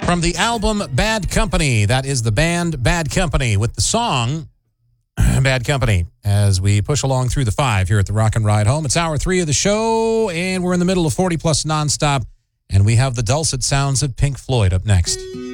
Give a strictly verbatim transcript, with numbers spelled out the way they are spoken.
From the album Bad Company, that is the band Bad Company with the song Bad Company as we push along through the five here at the Rock and Ride Home. It's hour three of the show, and we're in the middle of forty plus nonstop, and we have the dulcet sounds of Pink Floyd up next.